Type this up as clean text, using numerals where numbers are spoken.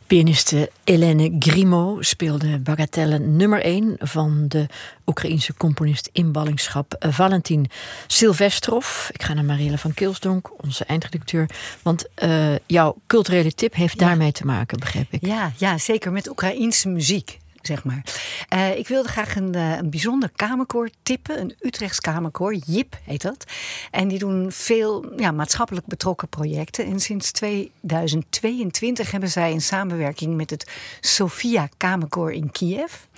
Pianiste Helene Grimaud speelde bagatelle nummer 1 van de Oekraïense componist in ballingschap Valentin Silvestrov. Ik ga naar Marielle van Kilsdonk, onze eindredacteur. Want jouw culturele tip heeft daarmee te maken, begrijp ik. Ja, zeker met Oekraïense muziek. Zeg maar. Ik wilde graag een bijzonder kamerkoor tippen. Een Utrechts kamerkoor, JIP heet dat. En die doen veel maatschappelijk betrokken projecten. En sinds 2022 hebben zij een samenwerking met het Sofia Kamerkoor in Kiev.